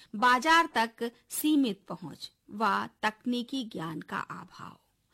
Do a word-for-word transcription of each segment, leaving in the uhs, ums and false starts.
बाजार तक सीमित पहुंच व तकनीकी ज्ञान का अभाव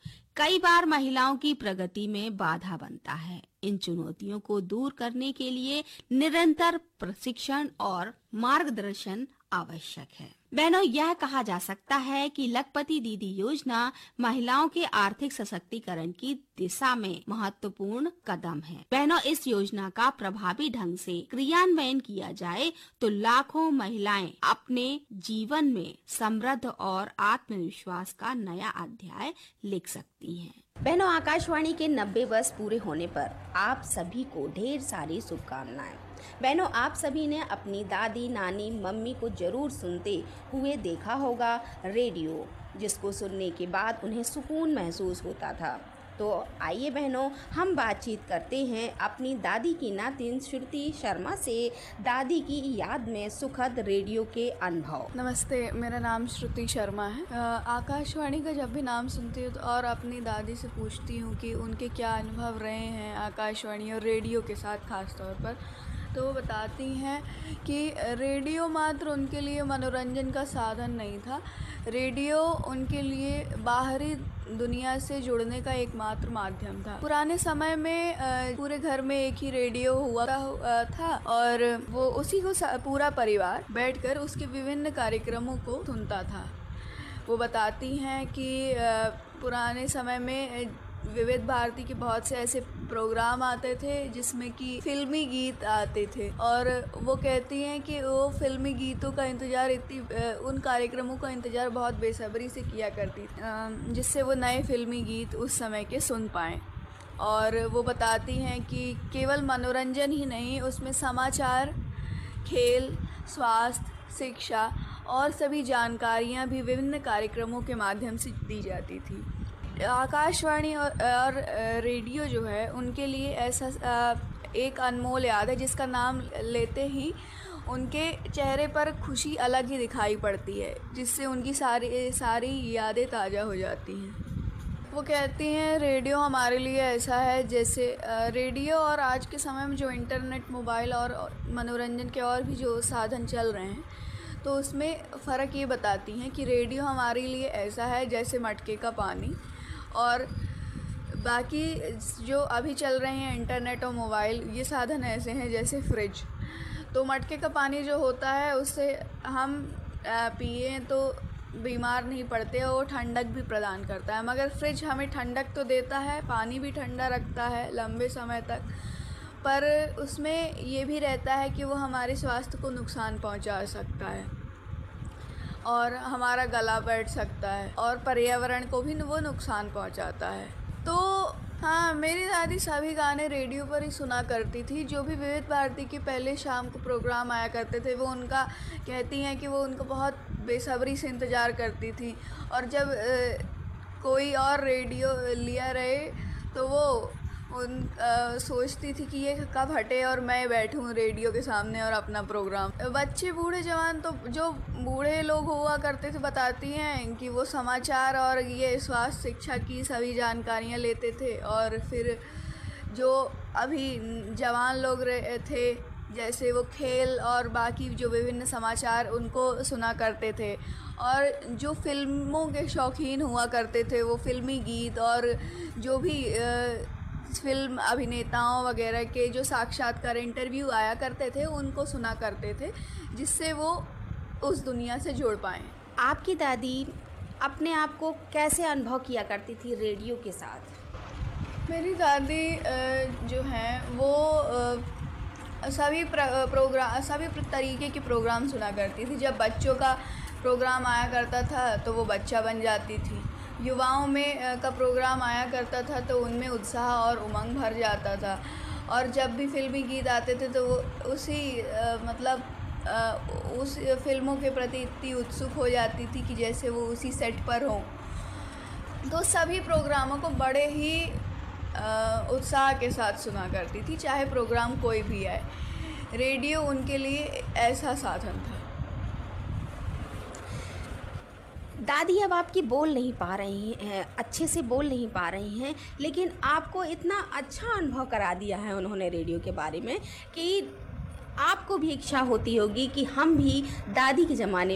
कई बार महिलाओं की प्रगति में बाधा बनता है। इन चुनौतियों को दूर करने के लिए निरंतर प्रशिक्षण और मार्गदर्शन आवश्यक है। बहनों, यह कहा जा सकता है कि लखपति दीदी योजना महिलाओं के आर्थिक सशक्तिकरण की दिशा में महत्वपूर्ण कदम है। बहनों, इस योजना का प्रभावी ढंग से क्रियान्वयन किया जाए तो लाखों महिलाएं अपने जीवन में समृद्ध और आत्मविश्वास का नया अध्याय लिख सकती हैं। बहनों, आकाशवाणी के नब्बे वर्ष पूरे होने पर आप सभी को ढेर सारी शुभकामनाएं। बहनों, आप सभी ने अपनी दादी, नानी, मम्मी को जरूर सुनते हुए देखा होगा रेडियो, जिसको सुनने के बाद उन्हें सुकून महसूस होता था। तो आइए बहनों, हम बातचीत करते हैं अपनी दादी की नातिन श्रुति शर्मा से दादी की याद में सुखद रेडियो के अनुभव। नमस्ते, मेरा नाम श्रुति शर्मा है। आकाशवाणी का जब भी नाम सुनती हूँ और अपनी दादी से पूछती हूँ कि उनके क्या अनुभव रहे हैं आकाशवाणी और रेडियो के साथ खास तौर पर, तो वो बताती हैं कि रेडियो मात्र उनके लिए मनोरंजन का साधन नहीं था। रेडियो उनके लिए बाहरी दुनिया से जुड़ने का एकमात्र माध्यम था। पुराने समय में पूरे घर में एक ही रेडियो हुआ था और वो उसी को पूरा परिवार बैठकर उसके विभिन्न कार्यक्रमों को सुनता था। वो बताती हैं कि पुराने समय में विविध भारती के बहुत से ऐसे प्रोग्राम आते थे जिसमें कि फिल्मी गीत आते थे और वो कहती हैं कि वो फिल्मी गीतों का इंतज़ार इतनी उन कार्यक्रमों का इंतज़ार बहुत बेसब्री से किया करती थी, जिससे वो नए फिल्मी गीत उस समय के सुन पाएँ। और वो बताती हैं कि केवल मनोरंजन ही नहीं, उसमें समाचार, खेल, स्वास्थ्य, शिक्षा और सभी जानकारियाँ भी विभिन्न कार्यक्रमों के माध्यम से दी जाती थी। आकाशवाणी और, और रेडियो जो है उनके लिए ऐसा एक अनमोल याद है जिसका नाम लेते ही उनके चेहरे पर खुशी अलग ही दिखाई पड़ती है, जिससे उनकी सारी सारी यादें ताज़ा हो जाती हैं। वो कहती हैं रेडियो हमारे लिए ऐसा है जैसे रेडियो और आज के समय में जो इंटरनेट, मोबाइल और मनोरंजन के और भी जो साधन चल रहे हैं, तो उसमें फ़र्क ये बताती हैं कि रेडियो हमारे लिए ऐसा है जैसे मटके का पानी, और बाकी जो अभी चल रहे हैं इंटरनेट और मोबाइल, ये साधन ऐसे हैं जैसे फ्रिज। तो मटके का पानी जो होता है उससे हम पिए तो बीमार नहीं पड़ते और ठंडक भी प्रदान करता है, मगर फ्रिज हमें ठंडक तो देता है, पानी भी ठंडा रखता है लंबे समय तक, पर उसमें ये भी रहता है कि वो हमारे स्वास्थ्य को नुकसान पहुंचा सकता है और हमारा गला बैठ सकता है और पर्यावरण को भी वो नुकसान पहुंचाता है। तो हाँ, मेरी दादी सभी गाने रेडियो पर ही सुना करती थी। जो भी विविध भारती के पहले शाम को प्रोग्राम आया करते थे, वो उनका कहती हैं कि वो उनको बहुत बेसब्री से इंतज़ार करती थी, और जब ए, कोई और रेडियो लिया रहे तो वो उन आ, सोचती थी कि ये कब हटे और मैं बैठूं रेडियो के सामने और अपना प्रोग्राम। बच्चे, बूढ़े, जवान, तो जो बूढ़े लोग हुआ करते थे बताती हैं कि वो समाचार और ये स्वास्थ्य, शिक्षा की सभी जानकारियां लेते थे, और फिर जो अभी जवान लोग रहे थे जैसे वो खेल और बाकी जो विभिन्न समाचार उनको सुना करते थे, और जो फिल्मों के शौकीन हुआ करते थे वो फिल्मी गीत और जो भी आ, फिल्म अभिनेताओं वगैरह के जो साक्षात्कार, इंटरव्यू आया करते थे उनको सुना करते थे, जिससे वो उस दुनिया से जुड़ पाएँ। आपकी दादी अपने आप को कैसे अनुभव किया करती थी रेडियो के साथ? मेरी दादी जो हैं वो सभी प्रोग्राम सभी तरीके के प्रोग्राम सुना करती थी। जब बच्चों का प्रोग्राम आया करता था तो वो बच्चा बन जाती थी, युवाओं में का प्रोग्राम आया करता था तो उनमें उत्साह और उमंग भर जाता था, और जब भी फिल्मी गीत आते थे तो वो उसी आ, मतलब आ, उस फिल्मों के प्रति इतनी उत्सुक हो जाती थी कि जैसे वो उसी सेट पर हों। तो सभी प्रोग्रामों को बड़े ही उत्साह के साथ सुना करती थी, चाहे प्रोग्राम कोई भी आए। रेडियो उनके लिए ऐसा साधन था। दादी अब आपकी बोल नहीं पा रही हैं, अच्छे से बोल नहीं पा रही हैं, लेकिन आपको इतना अच्छा अनुभव करा दिया है उन्होंने रेडियो के बारे में कि आपको भी इच्छा होती होगी कि हम भी दादी के ज़माने